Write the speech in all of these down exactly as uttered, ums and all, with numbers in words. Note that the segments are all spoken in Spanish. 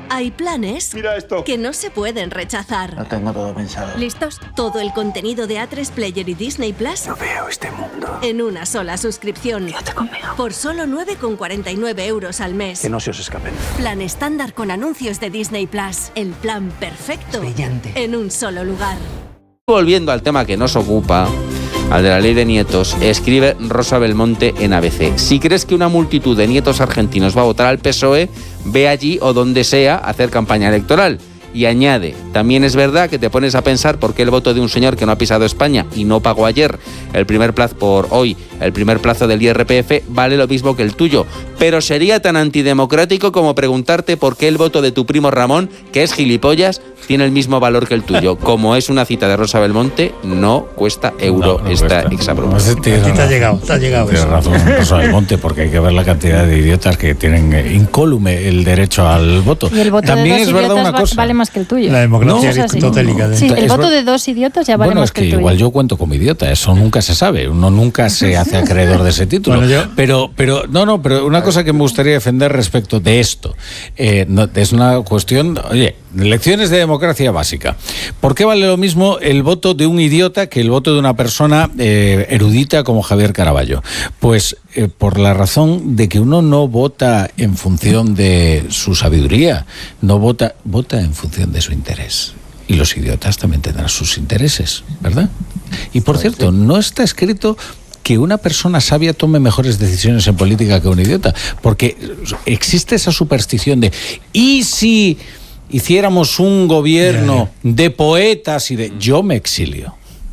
Hay planes Mira esto. que no se pueden rechazar. Lo tengo todo pensado. ¿Listos? Todo el contenido de A tres Player y Disney Plus No veo este mundo. en una sola suscripción. Quédate conmigo. Por solo nueve con cuarenta y nueve euros al mes. Que no se os escapen. Plan estándar con anuncios de Disney Plus. El plan perfecto. Brillante. En un solo lugar. Volviendo al tema que nos ocupa, al de la ley de nietos, escribe Rosa Belmonte en A B C. Si crees que una multitud de nietos argentinos va a votar al P S O E, ve allí o donde sea a hacer campaña electoral. Y añade, también es verdad que te pones a pensar por qué el voto de un señor que no ha pisado España y no pagó ayer el primer plazo por hoy, el primer plazo del I R P F, vale lo mismo que el tuyo. Pero sería tan antidemocrático como preguntarte por qué el voto de tu primo Ramón, que es gilipollas, tiene el mismo valor que el tuyo. Como es una cita de Rosa Belmonte, no cuesta euro No, no esta cuesta. exaprobación. No, tienes Aquí te ha razón. llegado, te ha llegado Tienes eso. razón, Rosa Belmonte, porque hay que ver la cantidad de idiotas que tienen eh, incólume el derecho al voto. Y el voto También de dos es verdad idiotas una va- cosa. vale más que el tuyo. La democracia No, es así. aristotélica. de- Sí, el Es voto ver- de dos idiotas ya vale Bueno, más es que que el tuyo. igual yo cuento como idiota, eso nunca se sabe, uno nunca se hace acreedor de ese título. Bueno, yo- Pero, pero, no, no, pero una cosa que me gustaría defender respecto de esto, eh, no, es una cuestión, oye, lecciones de democracia básica. ¿Por qué vale lo mismo el voto de un idiota que el voto de una persona eh, erudita como Javier Caraballo? Pues eh, por la razón de que uno no vota en función de su sabiduría, no vota, vota en función de su interés. Y los idiotas también tendrán sus intereses, ¿verdad? Y por cierto, no está escrito que una persona sabia tome mejores decisiones en política que un idiota, porque existe esa superstición de ¿y si hiciéramos un gobierno de poetas y de yo me exilio?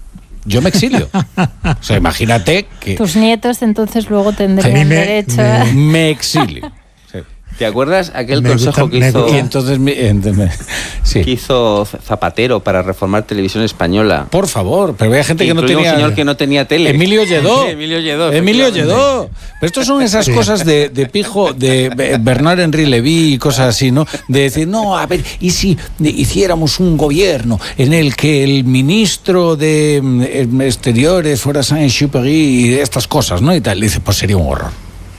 Yo me exilio. O sea, imagínate que Tus nietos entonces luego A mí tendrían me- derecho me- a... me exilio. ¿Te acuerdas aquel Me consejo gusta- que me hizo, gusta. Y entonces, mi- ent- sí. que hizo Zapatero para reformar Televisión Española? Por favor, pero había gente que no Incluía tenía. un señor que no tenía tele. Emilio Lledó. Emilio Lledó. Emilio efectivamente. Lledó. Pero estos son esas cosas de, de pijo, de Be- Bernard Henry Levy y cosas así, ¿no? De decir, no, a ver, ¿y si hiciéramos un gobierno en el que el ministro de mm, Exteriores fuera Saint-Exupéry y estas cosas, ¿no? Y tal. Y dice, pues sería un horror.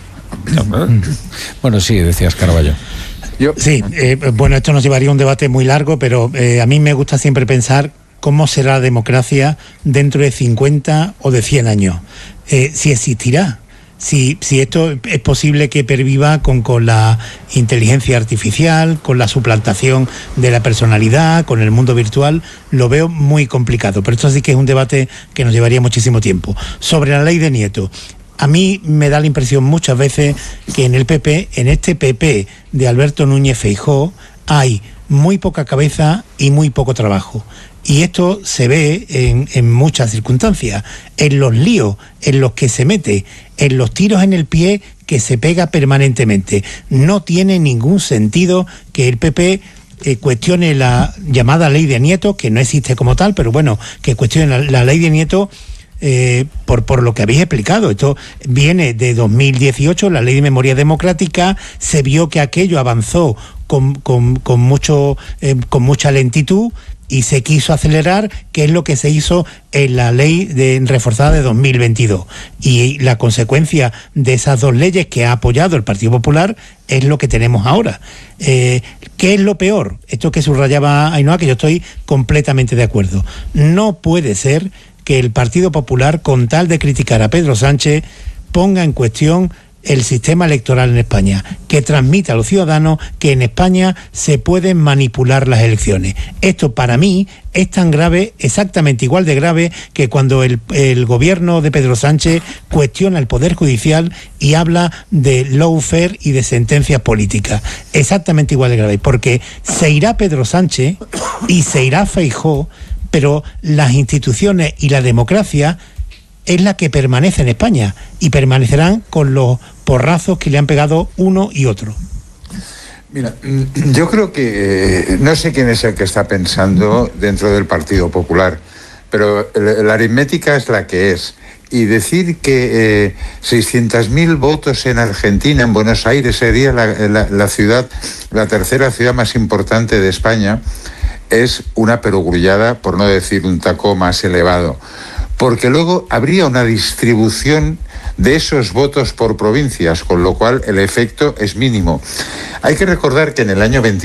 Bueno, sí, decías Caraballo. Sí, eh, bueno, esto nos llevaría a un debate muy largo, pero eh, a mí me gusta siempre pensar cómo será la democracia dentro de cincuenta o de cien años. Eh, si existirá. Si, si esto es posible que perviva con, con la inteligencia artificial, con la suplantación de la personalidad, con el mundo virtual, lo veo muy complicado. Pero esto sí que es un debate que nos llevaría muchísimo tiempo. Sobre la ley de Nieto. A mí me da la impresión muchas veces que en el P P, en este P P de Alberto Núñez Feijóo, hay muy poca cabeza y muy poco trabajo. Y esto se ve en, en muchas circunstancias, en los líos en los que se mete, en los tiros en el pie que se pega permanentemente. No tiene ningún sentido que el P P eh, cuestione la llamada ley de Nieto, que no existe como tal, pero bueno, que cuestione la, la ley de Nieto. Eh, por, por lo que habéis explicado. Esto viene de dos mil dieciocho, la Ley de Memoria Democrática, se vio que aquello avanzó con, con, con, mucho, eh, con mucha lentitud y se quiso acelerar, que es lo que se hizo en la ley de, reforzada de dos mil veintidós. Y la consecuencia de esas dos leyes que ha apoyado el Partido Popular es lo que tenemos ahora. Eh, ¿Qué es lo peor? Esto que subrayaba Ainhoa, que yo estoy completamente de acuerdo. No puede ser que el Partido Popular, con tal de criticar a Pedro Sánchez, ponga en cuestión el sistema electoral en España, que transmita a los ciudadanos que en España se pueden manipular las elecciones. Esto para mí es tan grave, exactamente igual de grave, que cuando el, el gobierno de Pedro Sánchez cuestiona el Poder Judicial y habla de lawfare y de sentencias políticas. Exactamente igual de grave, porque se irá Pedro Sánchez y se irá Feijóo, pero las instituciones y la democracia es la que permanece en España y permanecerán con los porrazos que le han pegado uno y otro. Mira, yo creo que eh, no sé quién es el que está pensando dentro del Partido Popular, pero la aritmética es la que es. Y decir que eh, seiscientos mil votos en Argentina, en Buenos Aires, sería la, la, la ciudad, la tercera ciudad más importante de España, es una perogrullada, por no decir un taco más elevado. Porque luego habría una distribución de esos votos por provincias, con lo cual el efecto es mínimo. Hay que recordar que en el año veinte